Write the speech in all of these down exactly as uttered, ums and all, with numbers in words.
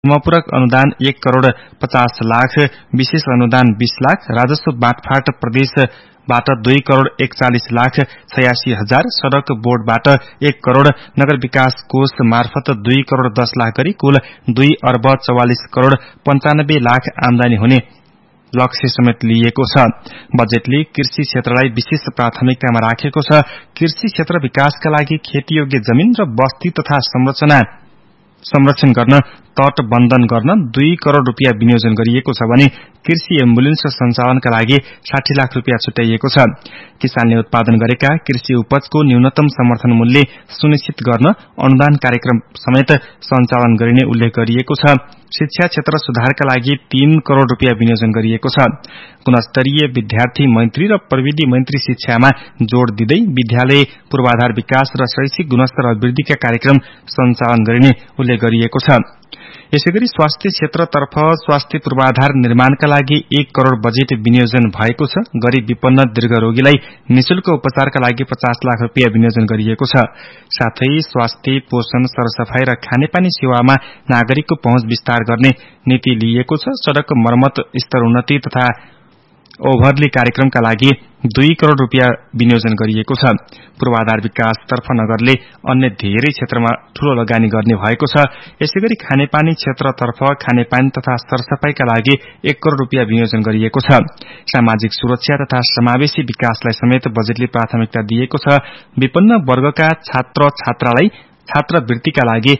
पूरक अनुदान एक करोड़ पचास लाख, विशेष अनुदान बीस लाख, राजस्व बाँडफाँट प्रदेशबाट दुई करोड़ एकचालिस लाख छयासी हजार, सड़क बोर्डबाट एक करोड़, नगर विकास कोष मार्फत दुई करोड़ दस लाख गरी कुल दुई अर्ब चौवालिस करोड़ पञ्चानब्बे लाख आमदानी हुने लक्ष्य समेत लिएको छ। बजेटले कृषि क्षेत्रलाई विशेष प्राथमिकतामा राखेको छ। कृषि क्षेत्र विकासका लागि खेतीयोग्य जमिन र बस्ती तथा संरचना संरक्षण गर्न तटबन्धन गर्न दुई करोड़ रूपियाँ विनियोजन गरिएको छ भने कृषि एम्बुलेन्स सञ्चालनका लागि साठी लाख रूपियाँ छुट्याइएको छ। किसानले उत्पादन गरेका कृषि उपजको न्यूनतम समर्थन मूल्य सुनिश्चित गर्न अनुदान कार्यक्रम समेत सञ्चालन गरिने उल्लेख गरिएको छ। शिक्षा क्षेत्र सुधारका लागि तीन करोड़ रूपियाँ विनियोजन गरिएको छ। गुणस्तरीय विद्यार्थी मैत्री र प्रविधि मैत्री शिक्षामा जोड़ दिँदै विद्यालय पूर्वाधार विकास र शैक्षिक गुणस्तर अभिवृद्धिका कार्यक्रम सञ्चालन गरिने उल्लेख गरिएको छ। यसैगरी स्वास्थ्य क्षेत्रतर्फ स्वास्थ्य पूर्वाधार निर्माणका लागि एक करोड़ बजेट विनियोजन भएको छ। गरीब विपन्न दीर्घरोगीलाई निशुल्क उपचारका लागि पचास लाख रूपियाँ विनियोजन गरिएको छ। साथै स्वास्थ्य, पोषण, सरसफाई र खानेपानी सेवामा नागरिकको पहुँच विस्तार गर्ने नीति लिएको छ। सड़क मर्मत, स्तर उन्नति तथा ओभरले कार्यक्रमका लागि दुई करोड़ रूपियाँ विनियोजन गरिएको छ। पूर्वाधार विकासतर्फ नगरले अन्य धेरै क्षेत्रमा ठूलो लगानी गर्ने भएको छ। यसैगरी खानेपानी क्षेत्रतर्फ खानेपानी तथा सरसफाईका लागि एक करोड़ रूपियाँ विनियोजन गरिएको छ। सामाजिक सुरक्षा तथा समावेशी विकासलाई समेत बजेटले प्राथमिकता दिएको छ। विपन्न वर्गका छात्र छात्रालाई छात्रवृत्तिका लागि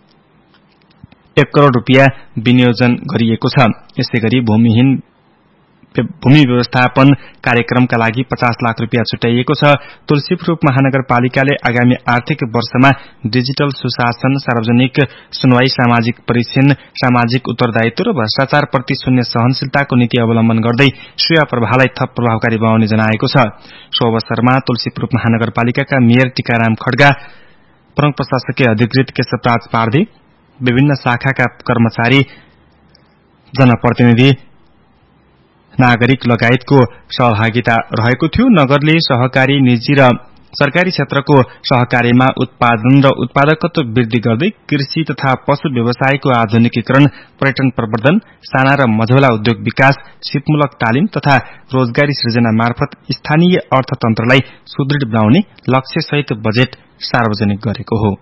एक करोड़ रूपियाँ विनियोजन गरिएको छ। यसैगरी भूमिहीन भूमि व्यवस्थापन कार्यक्रमका लागि पचास लाख रूपियाँ छुट्याइएको छ। तुलसीपुर महानगरपालिकाले आगामी आर्थिक वर्षमा डिजिटल सुशासन, सार्वजनिक सुनवाई, सामाजिक परीक्षण, सामाजिक उत्तरदायित्व र भ्रष्टाचार प्रति शून्य सहनशीलताको नीति अवलम्बन गर्दै सेवा प्रवाहलाई थप प्रभावकारी बनाउने जनाएको छ। सो अवसरमा तुलसीपुर महानगरपालिकाका मेयर टीकाराम खड्गा, प्रमुख प्रशासकीय अधिकृत केशवराज पारधी, विभिन्न शाखाका कर्मचारी, जनप्रतिनिधि, नागरिक लगायतको सहभागिता रहेको थियो। नगरले सहकारी, निजी र सरकारी क्षेत्रको सहकारीमा उत्पादन र उत्पादकत्व वृद्धि गर्दै कृषि तथा पशु व्यवसायको आधुनिकीकरण, पर्यटन प्रवर्धन, साना र मझौला उद्योग विकास, सिपमूलक तालिम तथा रोजगारी सृजना मार्फत स्थानीय अर्थतन्त्रलाई सुदृढ बनाउने लक्ष्यसहित बजेट सार्वजनिक गरेको हो।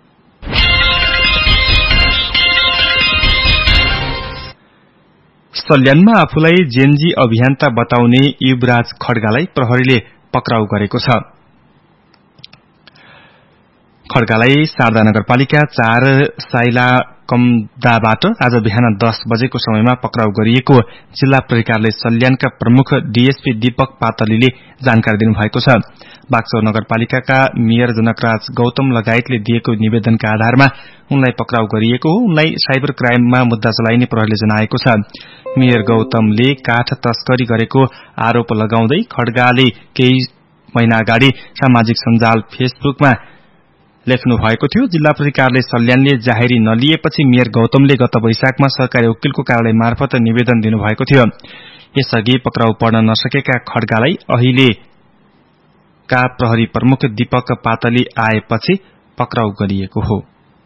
सल्यानमा आफूलाई जेनजी अभियन्ता बताउने युवराज खड्गालाई प्रहरीले पक्राउ गरेको छ। खड्गालाई शारदा नगरपालिका चार साइला कमदाबाट आज बिहान दस बजेको समयमा पक्राउ गरिएको जिल्ला प्रहरी कार्यालय सल्यानका प्रमुख डीएसपी दीपक पातलीले जानकारी दिनुभएको छ। बाक्सो नगरपालिकाका मेयर जनकराज गौतम लगायतले दिएको निवेदनका आधारमा उनलाई पक्राउ गरिएको हो। उनलाई साइबर क्राइममा मुद्दा चलाइने प्रहरीले जनाएको छ। मेयर गौतमले काठ तस्करी गरेको आरोप लगाउँदै खड्गाले केही महिना अगाडि सामाजिक सञ्जाल फेसबुकमा लेख्नु भएको थियो। जिल्ला प्रहरी कार्यालय सल्यानले जाहेरी नलिएपछि मेयर गौतमले गत वैशाखमा सरकारी वकिलको कार्यालय मार्फत निवेदन दिनुभएको थियो। यसअघि पक्राउ पर्न नसकेका खड्गालाई अहिलेका प्रहरी प्रमुख दीपक पातली आएपछि पक्राउ गरिएको हो।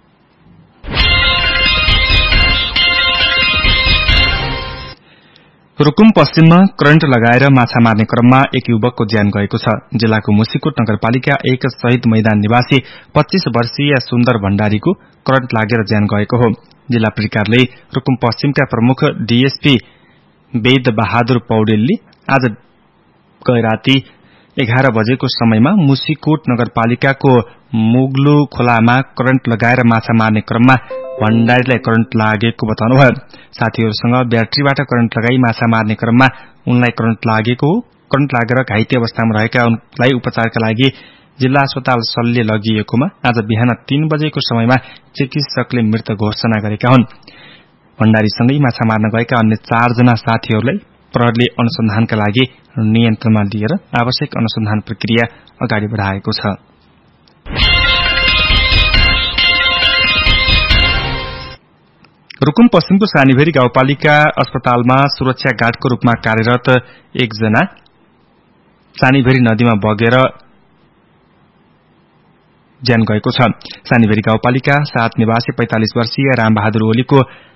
रुकुम पश्चिममा करेन्ट लगाएर माछा मार्ने क्रममा एक युवकको ज्यान गएको छ। जिल्लाको मुसिकोट नगरपालिका एक शहीद मैदान निवासी पच्चीस वर्षीय सुन्दर भण्डारीको करेन्ट लागेर ज्यान गएको हो। जिल्ला प्रहरी कार्यालय रुकुम पश्चिमका प्रमुख डीएसपी वेद बहादुर पौडेलले आज गैराती एघार बजेको समयमा मुसिकोट नगरपालिकाको मुगलु खोलामा करेन्ट लगाएर माछा मार्ने क्रममा भण्डारीलाई करेन्ट लागेको बताउनुभयो। साथीहरूसँग ब्याट्रीबाट करेन्ट लगाई माछा मार्ने क्रममा उनलाई करेन्ट लागेको हो। करेन्ट लागेर घाइते अवस्थामा रहेका उनलाई उपचारका लागि जिल्ला अस्पताल सल्ले लगिएकोमा आज बिहान तीन बजेको समयमा चिकित्सकले मृत घोषणा गरेका हुन्। भण्डारीसँगै माछा मार्न गएका अन्य चारजना साथीहरूलाई प्रहरीले अनुसन्धानका लागि नियन्त्रणमा लिएर आवश्यक अनुसन्धान प्रक्रिया अगाडि बढाएको छ। रुकुम पश्चिमको सानीभेरी गाउँपालिका अस्पतालमा सुरक्षा गार्डको रूपमा कार्यरत एकजना सानीभेरी नदीमा बगेर ज्यान गएको छ। सानीभेरी गाउँपालिका सात निवासी पैंतालिस वर्षीय रामबहादुर ओलीको